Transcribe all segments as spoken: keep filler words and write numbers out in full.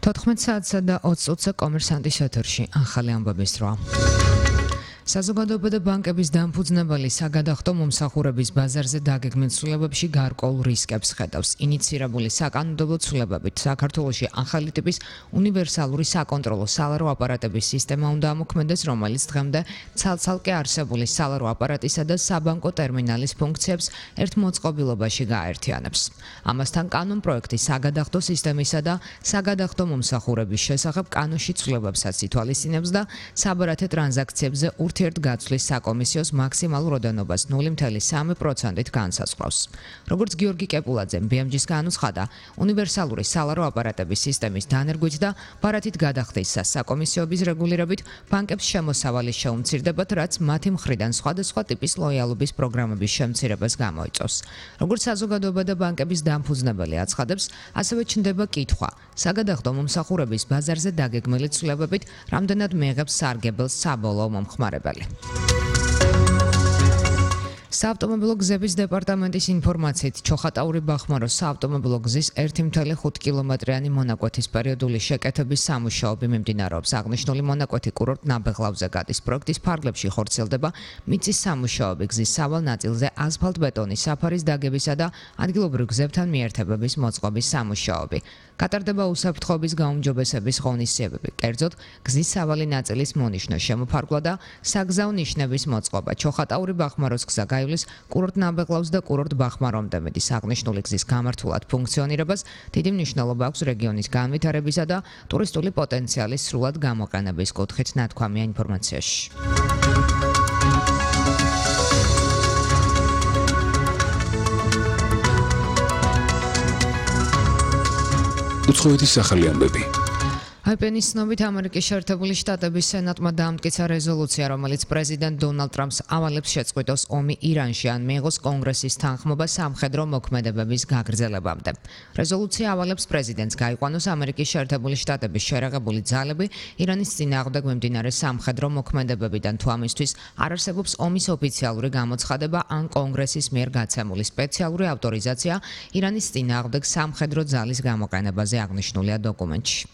თოთხმეტ საათსა და ოცი წუთზე კომერსანტის ეთერში ახალი ამბების რვა. საზოგადოება და ბანკების დამფუძნებელი საგადახდო მომსახურების ბაზარზე დაგეგმილ ცვლილებებში გარკვეულ რისკებს ხედავს. ინიცირებული საკანონმდებლო ცვლილებებით საქართველოში ახალი ტიპის უნივერსალური საკონტროლო სალარო აპარატების სისტემა უნდა ამოქმედდეს, რომელიც დღემდე ცალ-ცალკე არსებული სალარო აპარატისა და საბანკო ტერმინალის ფუნქციებს ერთ მოწყობილობაში გააერთიანებს. ამასთან კანონპროექტი საგადახდო სისტემისა და საგადახდო მომსახურების შესახებ კანონში ცვლილებებსაც ითვალისწინებს და საბარათე ტრანზაქციებზე ურთიერთგაცვლის საკომისიოს მაქსიმალურ ოდენობას ნული ფاصლე სამი პროცენტით განსაზღვრავს. როგორც გიორგი კეპულაძემ ბი ემ ჯის განუცხადა, უნივერსალური სალარო აპარატების სისტემის დანერგვით და ბარათით გადახდის საკომისიოების რეგულირებით ბანკებს შემოსავალი შეუმცირდებათ, რაც მათი მხრიდან სხვადასხვა ტიპის ლოიალობის პროგრამების შემცირებას გამოიწვევს. როგორც საზოგადოება და ბანკების დამფუძნებელი აცხადებს, ასევე ჩნდება კითხვა, საგადახდო მომსახურების ბაზარზე დაგეგმილი ცვლილებებით რამდენად მიიღებს სარგებელს საბოლოო მომხმარებელი. საავტომობილო გზების დეპარტამენტის ინფორმაციით, ჩოხატაური-ბახმაროს საავტომობილო გზის ერთი ფاصლე ხუთი კილომეტრიანი მონაკვეთის პერიოდული შეკეთების სამუშაოები მიმდინარეობს. აღნიშნული მონაკვეთი კურორტ ნაბეღლავზე გადის. პროექტის ფარგლებში ხორციელდება მიწის სამუშაოები, გზის სავალ ნაწილზე ასფალტ-ბეტონის საფარის დაგებისა და ადგილობრივ გზებთან მიერთებების მოწყობის სამუშაოები. გატარდება უსაფრთხოების გაუმჯობესების ღონისძიებები, კერძოდ გზის სავალი ნაწილის მონიშნო შემოფარგლა და საგზაო ნიშნების მოწყობა. ჩოხატაური-ბახმაროს გზა გაივლის კურორტ ნაბეღლავს და კურორტ ბახმარომდე. მედის აღნიშნული გზის გამართულად ფუნქციონირებას დიდი მნიშვნელობა აქვს რეგიონის განვითარებისა და ტურისტული პოტენციალის სრულად გამოყენების კუთხით, ნათქვამია ინფორმაციაში. უცხოეთის ახალი ამბები. აიპენის ცნობით ამერიკის შეერთებული შტატების სენატმა დაამტკიცა რეზოლუცია, რომელიც პრეზიდენტ დონალდ ტრამპს ავალებს შეწყვიტოს ომი ირანში ან მიიღოს კონგრესის თანხმობა სამხედრო მოქმედებების გაგრძელებამდე. რეზოლუცია ავალებს პრეზიდენტს გაიყვანოს ამერიკის შეერთებული შტატების შერაღებული ძალები ირანის წინააღმდეგ მიმდინარე სამხედრო მოქმედებებიდან, თუ ამისთვის არ არსებობს ომის ოფიციალური გამოცხადება ან კონგრესის მიერ გაცემული სპეციალური ავტორიზაცია ირანის წინააღმდეგ სამხედრო ძალის გამოყენებაზე აღნიშნულია დოკუმენტში.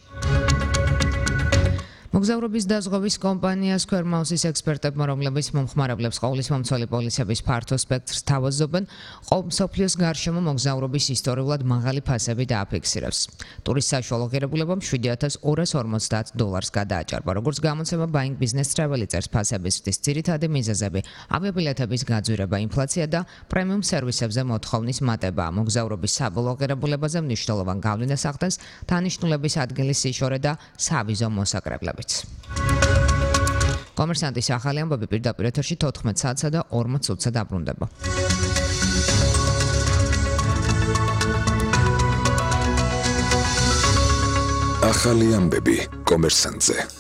მოგზაურობის დაზღვევის კომპანია Square-Mouse-ის ექსპერტებმა, რომლებიც მომხმარებლებს ყოვლისმომცველი პოლისების ფართო სპექტრს თავაზობენ, მსოფლიოს გარშემო მოგზაურობის ისტორიულად მაღალი ფასები დააფიქსირებს. ტურის საშუალო ღირებულებამ შვიდი ათას ორას ორმოცდაათ დოლარს გადააჭარბა. როგორც გამოცემა Buying Business Travel წერს, ფასების ზრდის ძირითადი მიზეზები ავიაბილეთების გაძვირება, ინფლაცია და პრემიუმ სერვისებზე მოთხოვნის მატება. მოგზაურობის საბოლოო ღირებულებაზე მნიშვნელოვან გავლენას ახდენს დანიშნულების ადგილის სიშორე და სავიზო მოსაკრებლები. კომერსანტის ახალი ამბები პირდაპირ ეთერში თოთხმეტ საათსა და ორმოც წუთზე დაბრუნდება. ახალი ამბები კომერსანტზე.